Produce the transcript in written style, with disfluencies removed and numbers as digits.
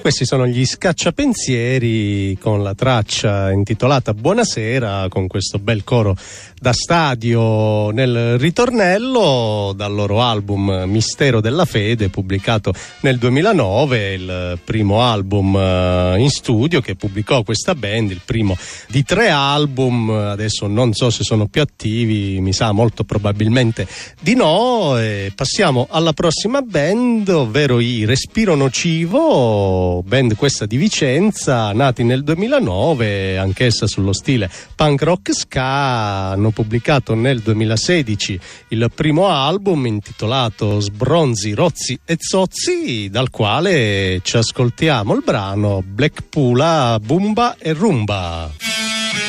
Questi sono gli Scacciapensieri con la traccia intitolata Buonasera, con questo bel coro da stadio nel ritornello, dal loro album Mistero della Fede, pubblicato nel 2009, il primo album in studio che pubblicò questa band, il primo di 3 album. Adesso non so se sono più attivi, mi sa molto probabilmente di no. E passiamo alla prossima band, ovvero i Respiro Nocivo, band questa di Vicenza, nati nel 2009, anch'essa sullo stile punk rock ska. Hanno pubblicato nel 2016 il primo album intitolato Sbronzi, Rozzi e Zozzi, dal quale ci ascoltiamo il brano Black Pula, Bumba e Rumba.